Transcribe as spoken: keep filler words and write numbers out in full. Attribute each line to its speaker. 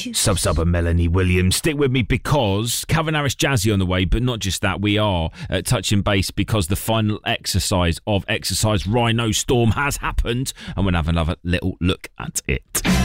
Speaker 1: Sub Sub and Melanie Williams. Stick with me because Calvin Harris Jazzy on the way, but not just that. We are uh, touching base because the final exercise of Exercise Rhino Storm has happened, and we'll have another little look at it.